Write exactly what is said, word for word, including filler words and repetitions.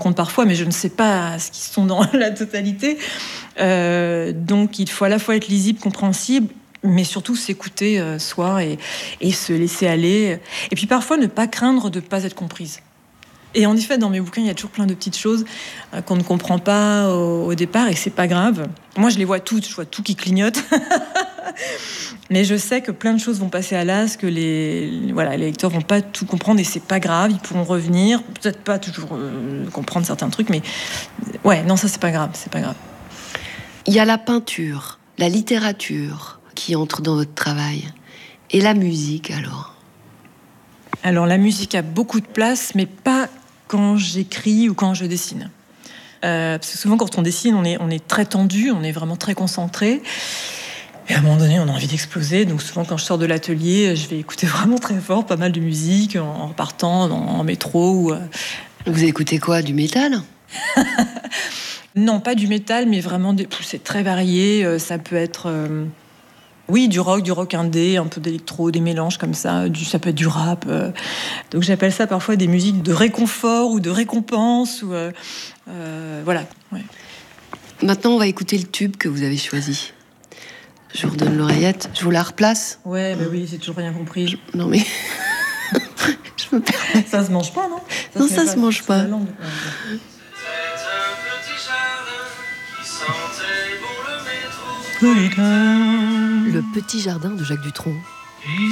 raconte parfois, mais je ne sais pas ce qu'ils sont dans la totalité. Euh, donc il faut à la fois être lisible, compréhensible, mais surtout s'écouter euh, soi et, et se laisser aller. Et puis parfois ne pas craindre de ne pas être comprise. Et en effet, dans mes bouquins, il y a toujours plein de petites choses euh, qu'on ne comprend pas au, au départ, et c'est pas grave. Moi, je les vois toutes, je vois tout qui clignote. Mais je sais que plein de choses vont passer à l'as, que les, voilà, les lecteurs vont pas tout comprendre, et c'est pas grave, ils pourront revenir, peut-être pas toujours euh, comprendre certains trucs, mais ouais, non, ça c'est pas grave, c'est pas grave. Il y a la peinture, la littérature qui entre dans votre travail. Et la musique, alors ? Alors, la musique a beaucoup de place, mais pas quand j'écris ou quand je dessine. Euh, parce que souvent, quand on dessine, on est, on est très tendu, on est vraiment très concentré. Et à un moment donné, on a envie d'exploser. Donc souvent, quand je sors de l'atelier, je vais écouter vraiment très fort, pas mal de musique, en, en partant en, en métro. Ou, euh... Vous écoutez quoi, du métal ? Non, pas du métal, mais vraiment, des... c'est très varié. Euh, ça peut être... Euh... Oui, du rock, du rock indé, un peu d'électro, des mélanges comme ça, du, ça peut être du rap. Euh, donc j'appelle ça parfois des musiques de réconfort ou de récompense. Ou, euh, euh, voilà. Ouais. Maintenant, on va écouter le tube que vous avez choisi. Je vous redonne l'oreillette, je vous la replace. Ouais, bah oui, j'ai toujours rien compris. Je... Non mais... je me permets. Ça se mange pas, non? Ça Non, se ça se mange pas. pas. Le petit jardin de Jacques Dutronc.